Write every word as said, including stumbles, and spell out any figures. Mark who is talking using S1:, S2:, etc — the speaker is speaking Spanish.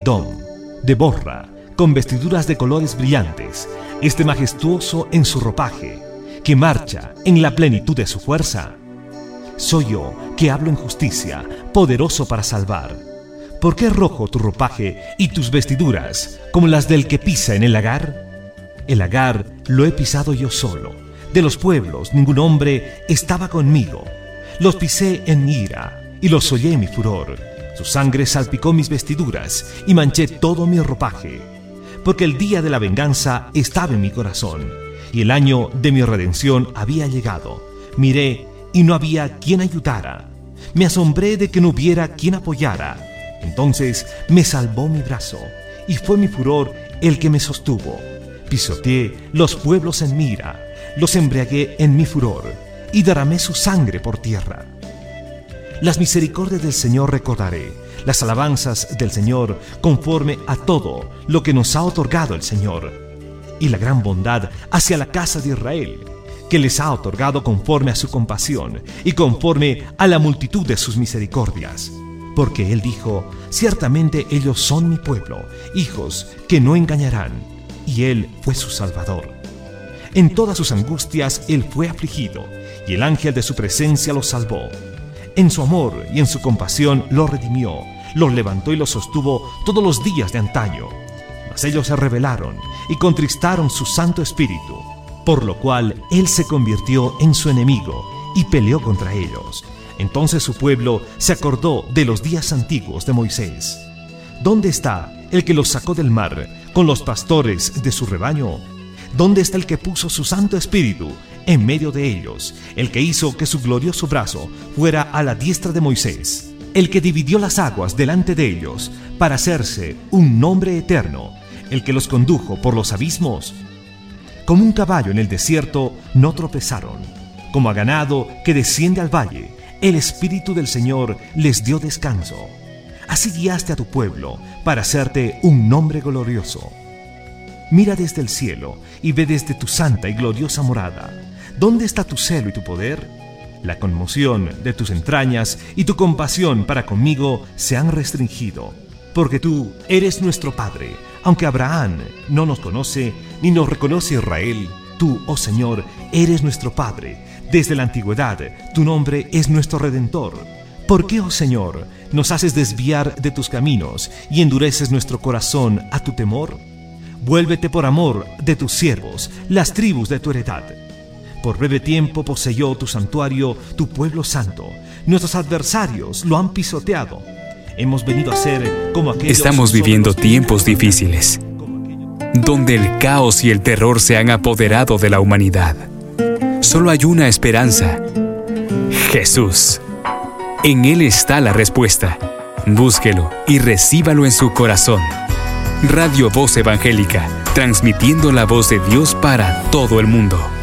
S1: Edom, de Borra, con vestiduras de colores brillantes, este majestuoso en su ropaje, que marcha en la plenitud de su fuerza? Soy yo, que hablo en justicia, poderoso para salvar. ¿Por qué es rojo tu ropaje y tus vestiduras, como las del que pisa en el lagar? El lagar lo he pisado yo solo. De los pueblos ningún hombre estaba conmigo. Los pisé en mi ira y los hollé en mi furor. Su sangre salpicó mis vestiduras y manché todo mi ropaje. Porque el día de la venganza estaba en mi corazón, y el año de mi redención había llegado. Miré y no había quien ayudara. Me asombré de que no hubiera quien apoyara. Entonces me salvó mi brazo, y fue mi furor el que me sostuvo. Pisoteé los pueblos en mi ira, los embriagué en mi furor, y derramé su sangre por tierra. Las misericordias del Señor recordaré, las alabanzas del Señor conforme a todo lo que nos ha otorgado el Señor, y la gran bondad hacia la casa de Israel, que les ha otorgado conforme a su compasión y conforme a la multitud de sus misericordias. Porque Él dijo: ciertamente ellos son mi pueblo, hijos que no engañarán, y Él fue su Salvador. En todas sus angustias Él fue afligido, y el ángel de su presencia los salvó. En su amor y en su compasión los redimió, los levantó y los sostuvo todos los días de antaño. Mas ellos se rebelaron y contristaron su Santo Espíritu, por lo cual Él se convirtió en su enemigo y peleó contra ellos. Entonces su pueblo se acordó de los días antiguos de Moisés. ¿Dónde está el que los sacó del mar con los pastores de su rebaño? ¿Dónde está el que puso su Santo Espíritu en medio de ellos, el que hizo que su glorioso brazo fuera a la diestra de Moisés, el que dividió las aguas delante de ellos para hacerse un nombre eterno, el que los condujo por los abismos? Como un caballo en el desierto no tropezaron, como a ganado que desciende al valle, el Espíritu del Señor les dio descanso. Así guiaste a tu pueblo para hacerte un nombre glorioso. Mira desde el cielo y ve desde tu santa y gloriosa morada. ¿Dónde está tu celo y tu poder? La conmoción de tus entrañas y tu compasión para conmigo se han restringido. Porque tú eres nuestro Padre, aunque Abraham no nos conoce ni nos reconoce Israel. Tú, oh Señor, eres nuestro Padre. Desde la antigüedad tu nombre es nuestro Redentor. ¿Por qué, oh Señor, nos haces desviar de tus caminos y endureces nuestro corazón a tu temor? Vuélvete por amor de tus siervos, las tribus de tu heredad. Por breve tiempo poseyó tu santuario, tu pueblo santo. Nuestros adversarios lo han pisoteado. Hemos venido a ser como aquellos...
S2: Estamos viviendo tiempos difíciles, donde el caos y el terror se han apoderado de la humanidad. Solo hay una esperanza: Jesús. En Él está la respuesta. Búsquelo y recíbalo en su corazón. Radio Voz Evangélica, transmitiendo la voz de Dios para todo el mundo.